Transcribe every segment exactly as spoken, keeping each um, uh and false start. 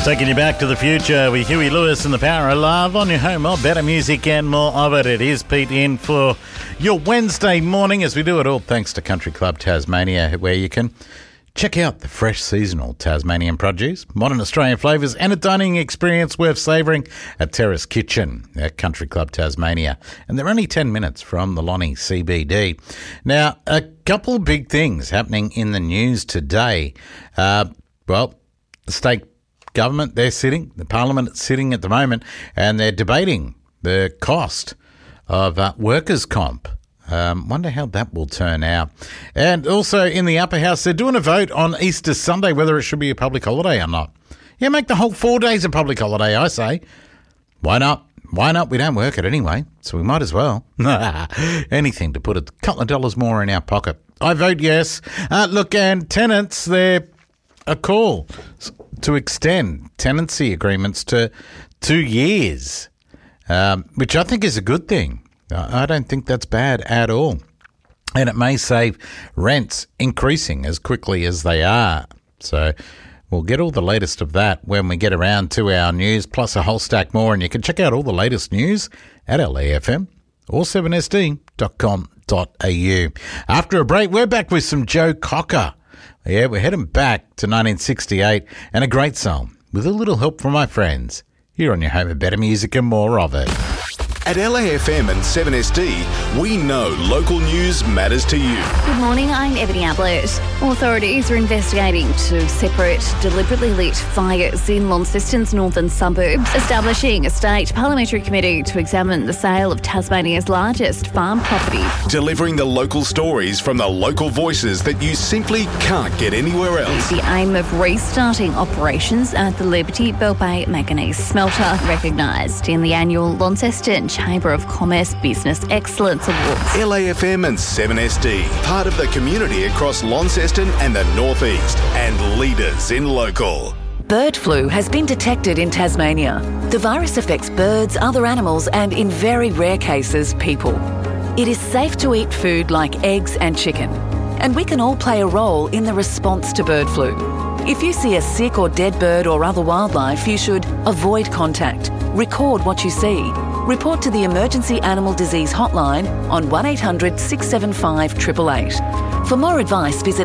Taking you back to the future with Huey Lewis and the Power of Love on your home of better music and more of it. It is Pete in for your Wednesday morning as we do it all thanks to Country Club Tasmania, where you can check out the fresh seasonal Tasmanian produce, modern Australian flavours and a dining experience worth savouring at Terrace Kitchen at Country Club Tasmania. And they're only ten minutes from the Lonnie C B D. Now, a couple of big things happening in the news today. Uh, well, the state government, they're sitting, the parliament is sitting at the moment, and they're debating the cost of uh, workers' comp. Um, wonder how that will turn out. And also in the upper house, they're doing a vote on Easter Sunday, whether it should be a public holiday or not. Yeah, make the whole four days a public holiday, I say. Why not? Why not? We don't work it anyway, so we might as well. Anything to put a couple of dollars more in our pocket. I vote yes. Uh, look, and tenants, they're a call to extend tenancy agreements to two years, um, which I think is a good thing. I don't think that's bad at all. And it may save rents increasing as quickly as they are. So we'll get all the latest of that when we get around to our news, plus a whole stack more. And you can check out all the latest news at L A F M or seven S D dot com dot A U. After a break, we're back with some Joe Cocker. Yeah, we're heading back to nineteen sixty-eight and a great song with a little help from my friends here on your home of better music and more of it. At L A F M and seven S D, we know local news matters to you. Good morning, I'm Ebony Ablett. Authorities are investigating two separate, deliberately lit fires in Launceston's northern suburbs, establishing a state parliamentary committee to examine the sale of Tasmania's largest farm property. Delivering the local stories from the local voices that you simply can't get anywhere else. The aim of restarting operations at the Liberty Bell Bay Manganese Smelter, recognised in the annual Launceston Chamber of Commerce Business Excellence Awards. L A F M and seven S D, part of the community across Launceston and the North East, and leaders in local. Bird flu has been detected in Tasmania. The virus affects birds, other animals, and in very rare cases, people. It is safe to eat food like eggs and chicken, and we can all play a role in the response to bird flu. If you see a sick or dead bird or other wildlife, you should avoid contact, record what you see, report to the Emergency Animal Disease Hotline on one eight hundred six seven five eight eight eight. For more advice, visit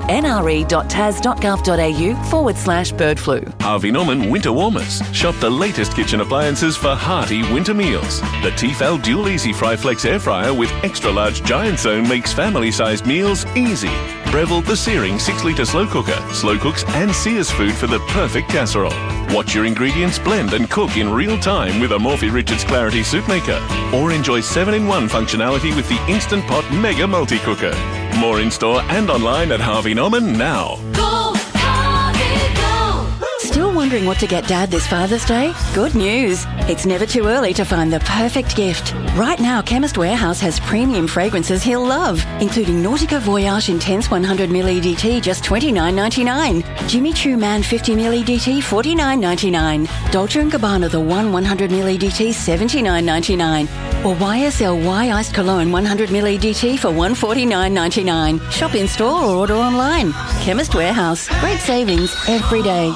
nre.tas.gov.au forward slash bird flu. Harvey Norman Winter Warmers. Shop the latest kitchen appliances for hearty winter meals. The Tefal Dual Easy Fry Flex Air Fryer with extra large giant zone makes family-sized meals easy. Breville the Searing six litre slow cooker. Slow cooks and sears food for the perfect casserole. Watch your ingredients blend and cook in real time with a Morphy Richards Clarity Soup Maker. Or enjoy seven in one functionality with the Instant Pot Mega Multi-Cooker. More in store and online at Harvey Norman now. Go, Harvey, go! Still wondering what to get Dad this Father's Day? Good news. It's never too early to find the perfect gift. Right now, Chemist Warehouse has premium fragrances he'll love, including Nautica Voyage Intense one hundred milliliter E D T, just twenty-nine ninety-nine. Jimmy Choo Man fifty milliliter E D T, forty-nine ninety-nine. Dolce and Gabbana The One one hundred milliliter E D T, seventy-nine ninety-nine. Or Y S L Y Iced Cologne one hundred milliliter E D T for one forty-nine ninety-nine. Shop in store or order online. Chemist Warehouse. Great savings every day.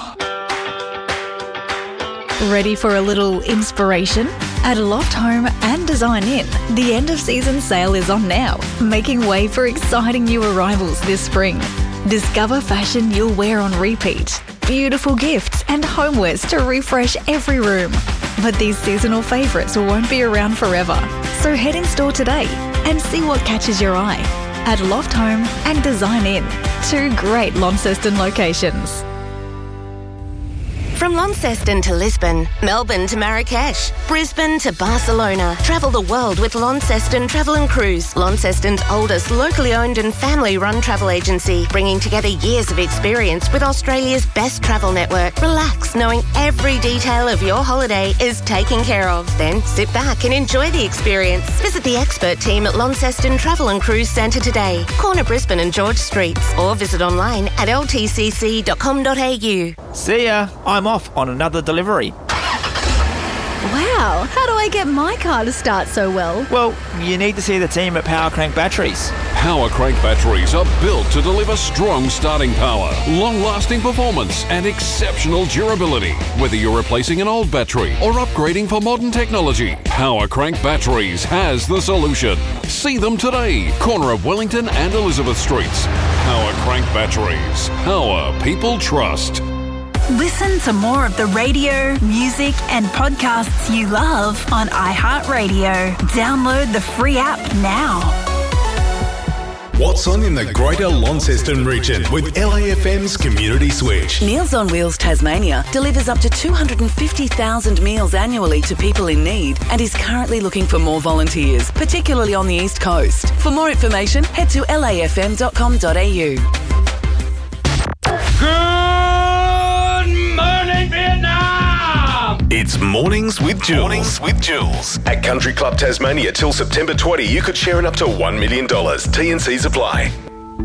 Ready for a little inspiration? At Loft Home and Design Inn, the end of season sale is on now, making way for exciting new arrivals this spring. Discover fashion you'll wear on repeat, beautiful gifts and homewares to refresh every room. But these seasonal favourites won't be around forever, so head in store today and see what catches your eye. At Loft Home and Design Inn, two great Launceston locations. From Launceston to Lisbon, Melbourne to Marrakesh, Brisbane to Barcelona. Travel the world with Launceston Travel and Cruise, Launceston's oldest locally owned and family-run travel agency, bringing together years of experience with Australia's best travel network. Relax, knowing every detail of your holiday is taken care of. Then sit back and enjoy the experience. Visit the expert team at Launceston Travel and Cruise Centre today, corner Brisbane and George Streets, or visit online at l t c c dot com dot a u. See ya, I'm off on another delivery. Wow, how do I get my car to start so well? Well, you need to see the team at Power Crank Batteries. Power Crank batteries are built to deliver strong starting power, long-lasting performance and exceptional durability. Whether you're replacing an old battery or upgrading for modern technology, Power Crank Batteries has the solution. See them today, corner of Wellington and Elizabeth Streets. Power Crank Batteries. Power people trust. Listen to more of the radio, music and podcasts you love on iHeartRadio. Download the free app now. What's on in the Greater Launceston region with L A F M's Community Switch? Meals on Wheels Tasmania delivers up to two hundred fifty thousand meals annually to people in need and is currently looking for more volunteers, particularly on the East Coast. For more information, head to l a f m dot com dot a u. Good morning, Vietnam! It's Mornings with Jules. Mornings with Jules. At Country Club Tasmania till September twentieth, you could share in up to one million dollars. T and C's apply.